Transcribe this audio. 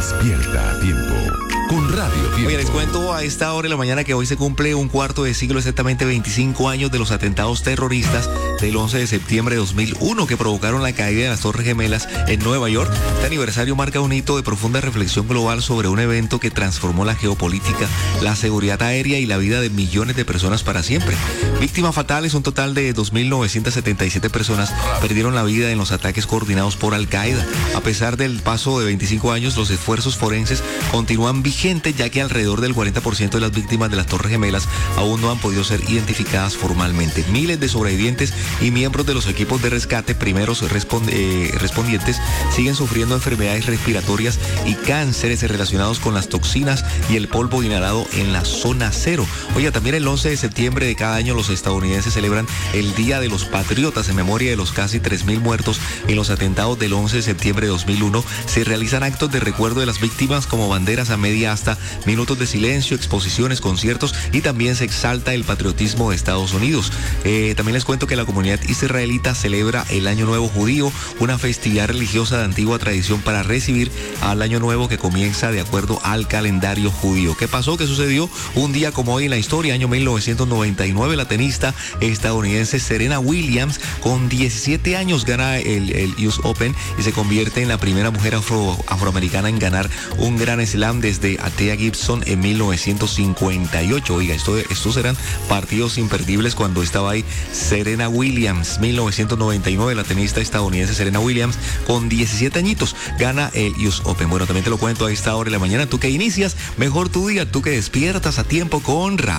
Despierta a tiempo con Radio Tiempo. Oye, les cuento a esta hora de la mañana que hoy se cumple un cuarto de siglo, exactamente 25 años de los atentados terroristas del 11 de septiembre de 2001 que provocaron la caída de las Torres Gemelas en Nueva York. Este aniversario marca un hito de profunda reflexión global sobre un evento que transformó la geopolítica, la seguridad aérea y la vida de millones de personas para siempre. Víctimas fatales, un total de 2.977 personas perdieron la vida en los ataques coordinados por Al-Qaeda. A pesar del paso de 25 años, los esfuerzos forenses continúan vigentes, ya que alrededor del 40% de las víctimas de las Torres Gemelas aún no han podido ser identificadas formalmente. Miles de sobrevivientes y miembros de los equipos de rescate, primeros respondientes, siguen sufriendo enfermedades respiratorias y cánceres relacionados con las toxinas y el polvo inhalado en la zona cero. Oye, también el 11 de septiembre de cada año los estadounidenses celebran el Día de los Patriotas en memoria de los casi 3.000 muertos en los atentados del 11 de septiembre de 2001. Se realizan actos de recuerdo de las víctimas como banderas a media asta, minutos de silencio, exposiciones, conciertos y también se exalta el patriotismo de Estados Unidos. También les cuento que la comunidad israelita celebra el Año Nuevo Judío, una festividad religiosa de antigua tradición para recibir al Año Nuevo que comienza de acuerdo al calendario judío. ¿Qué pasó? ¿Qué sucedió? Un día como hoy en la historia, año 1999, la tenista estadounidense Serena Williams, con 17 años, gana el US Open y se convierte en la primera mujer afroamericana en ganar un Grand Slam desde Athea Gibson en 1958. Oiga, estos eran partidos imperdibles cuando estaba ahí Serena Williams. 1999, la tenista estadounidense Serena Williams, con 17 añitos, gana el US Open. Bueno, también te lo cuento a esta hora de la mañana. Tú que inicias mejor tu día, tú que despiertas a tiempo con Radio